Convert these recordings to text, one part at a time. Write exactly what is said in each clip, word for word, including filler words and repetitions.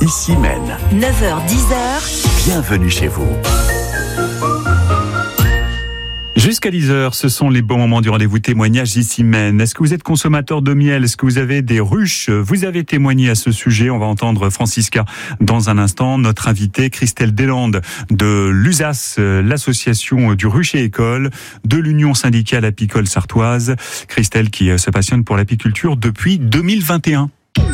Ici Maine. neuf heures dix. Bienvenue chez vous. Jusqu'à dix heures, ce sont les bons moments du rendez-vous témoignage ici Maine. Est-ce que vous êtes consommateur de miel? Est-ce que vous avez des ruches? Vous avez témoigné à ce sujet. On va entendre Francisca dans un instant. Notre invitée, Christelle Deslandes de l'U S A S, l'association du rucher école, de l'Union syndicale apicole sartoise. Christelle qui se passionne pour l'apiculture depuis deux mille vingt et un.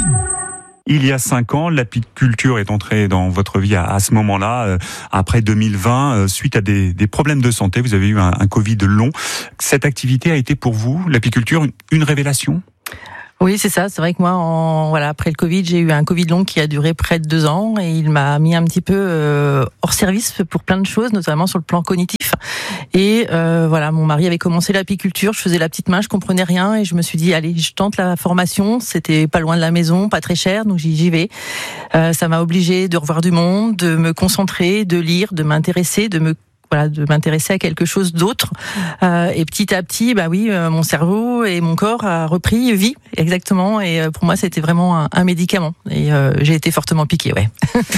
Il y a cinq ans, l'apiculture est entrée dans votre vie à, à ce moment-là, euh, après deux mille vingt, euh, suite à des, des problèmes de santé. Vous avez eu un, un Covid long. Cette activité a été pour vous, l'apiculture, une, une révélation ? Oui, c'est ça. C'est vrai que moi, en, voilà, après le Covid, j'ai eu un Covid long qui a duré près de deux ans et il m'a mis un petit peu euh, hors service pour plein de choses, notamment sur le plan cognitif. Et euh, voilà, mon mari avait commencé l'apiculture, je faisais la petite main, je comprenais rien et je me suis dit, allez, je tente la formation. C'était pas loin de la maison, pas très cher, donc j'y, j'y vais. Euh, ça m'a obligée de revoir du monde, de me concentrer, de lire, de m'intéresser, de me Voilà, de m'intéresser à quelque chose d'autre. Euh, et petit à petit, bah oui, euh, mon cerveau et mon corps a repris vie, exactement. Et euh, pour moi, c'était vraiment un, un médicament. Et euh, j'ai été fortement piquée, ouais.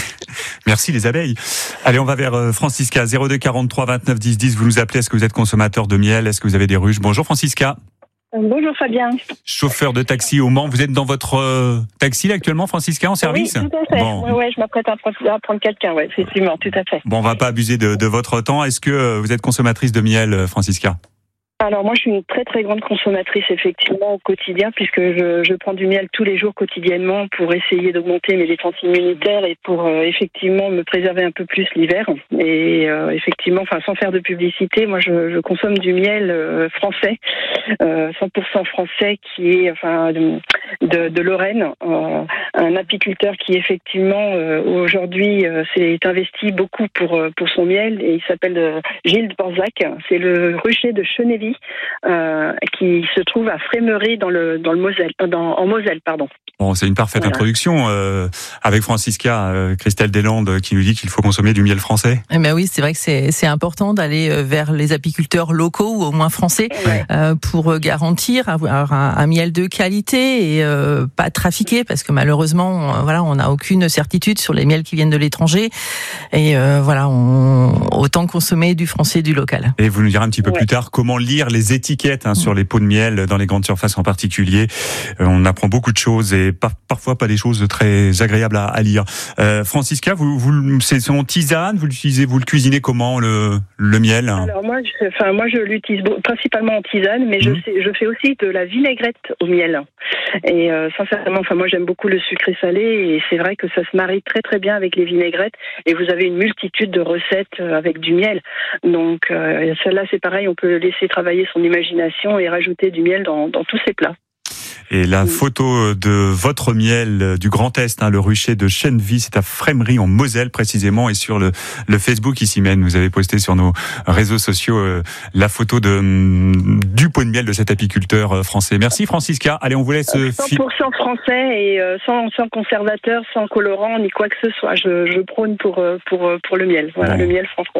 Merci les abeilles. Allez, on va vers euh, Francisca, zéro deux quarante-trois vingt-neuf dix dix. Vous nous appelez, est-ce que vous êtes consommateur de miel? Est-ce que vous avez des ruches? Bonjour Francisca. Bonjour Fabien. Chauffeur de taxi au Mans. Vous êtes dans votre euh, taxi là, actuellement, Francisca, en service? Oui, tout à fait. Bon. Ouais, ouais, je m'apprête à prendre, à prendre quelqu'un, ouais, effectivement, tout à fait. Bon, on va pas abuser de, de votre temps. Est-ce que euh, vous êtes consommatrice de miel, Francisca? Alors moi je suis une très très grande consommatrice effectivement au quotidien puisque je, je prends du miel tous les jours quotidiennement pour essayer d'augmenter mes défenses immunitaires et pour euh, effectivement me préserver un peu plus l'hiver et euh, effectivement enfin sans faire de publicité moi je, je consomme du miel euh, français euh, cent pour cent français qui est enfin de, de, de Lorraine euh, un apiculteur qui effectivement euh, aujourd'hui euh, s'est investi beaucoup pour euh, pour son miel et il s'appelle euh, Gilles Borzac. C'est le rucher de Cheneville Euh, qui se trouve à Frémery dans le dans le Moselle, dans, en Moselle, pardon. Bon, c'est une parfaite voilà. introduction euh, avec Francisca, euh, Christelle Deslandes qui nous dit qu'il faut consommer du miel français. Eh ben oui, c'est vrai que c'est c'est important d'aller vers les apiculteurs locaux ou au moins français ouais. euh, pour garantir avoir un, un miel de qualité et euh, pas trafiqué parce que malheureusement, on, voilà, on n'a aucune certitude sur les miels qui viennent de l'étranger et euh, voilà, on, autant consommer du français, du local. Et vous nous direz un petit peu ouais. plus tard comment lire les étiquettes hein, mmh. sur les pots de miel dans les grandes surfaces en particulier. Euh, on apprend beaucoup de choses et par, parfois pas des choses très agréables à, à lire. Euh, Francisca, vous, vous, c'est son tisane, vous l'utilisez, vous le cuisinez comment le, le miel? Alors moi, je, enfin moi je l'utilise principalement en tisane, mais mmh. je, sais, je fais aussi de la vinaigrette au miel. Et euh, sincèrement, enfin moi j'aime beaucoup le sucré salé et c'est vrai que ça se marie très très bien avec les vinaigrettes. Et vous avez une multitude de recettes avec du miel. Donc euh, celle-là c'est pareil, on peut laisser travailler son imagination et rajouter du miel dans, dans tous ses plats. Et la photo de votre miel du Grand Est, hein, le rucher de Cheneville, c'est à Frémery en Moselle précisément, et sur le, le Facebook ici Maine, vous avez posté sur nos réseaux sociaux euh, la photo de du pot de miel de cet apiculteur français. Merci Francisca. Allez, on vous laisse. cent pour cent français et euh, sans, sans conservateur, sans colorant ni quoi que ce soit. Je, je prône pour pour pour le miel. Voilà, bon. Le miel français.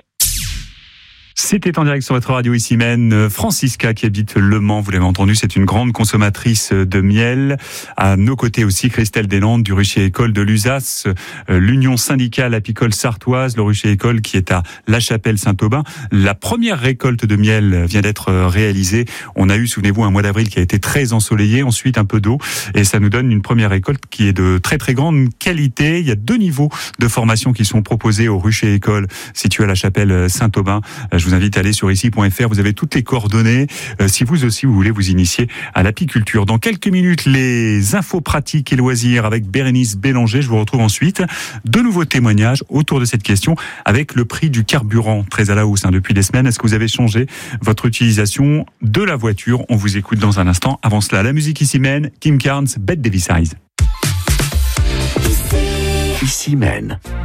C'était en direct sur votre radio ici Maine. Francisca qui habite Le Mans, vous l'avez entendu, c'est une grande consommatrice de miel. À nos côtés aussi Christelle Deslandes du rucher école de l'U S A S, l'Union syndicale apicole sartoise, le rucher école qui est à La Chapelle-Saint-Aubin. La première récolte de miel vient d'être réalisée. On a eu, souvenez-vous, un mois d'avril qui a été très ensoleillé, ensuite un peu d'eau, et ça nous donne une première récolte qui est de très très grande qualité. Il y a deux niveaux de formation qui sont proposés au rucher école situé à La Chapelle-Saint-Aubin. Je vous invite à aller sur ici point f r, vous avez toutes les coordonnées euh, si vous aussi vous voulez vous initier à l'apiculture. Dans quelques minutes, les infos pratiques et loisirs avec Bérénice Bélanger. Je vous retrouve ensuite. De nouveaux témoignages autour de cette question avec le prix du carburant très à la hausse hein, depuis des semaines. Est-ce que vous avez changé votre utilisation de la voiture? On vous écoute dans un instant. Avant cela, la musique ici Maine, Kim Carnes, Bette Davis Eyes. Ici Maine.